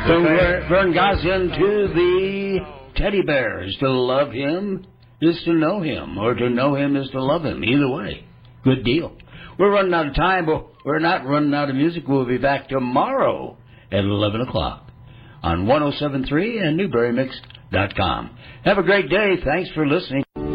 So Vern Gosselin to the teddy bears. To love him is to know him, or to know him is to love him. Either way, good deal. We're running out of time, but we're not running out of music. We'll be back tomorrow at 11 o'clock on 107.3 and NewberryMix.com. Have a great day. Thanks for listening.